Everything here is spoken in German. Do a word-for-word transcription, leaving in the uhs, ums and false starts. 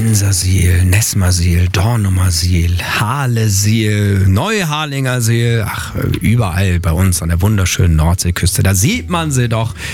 Ensersiel, Nessmersiel, Dornumersiel, Halesiel, Neuharlingersiel, ach, überall bei uns an der wunderschönen Nordseeküste. Da sieht man sie doch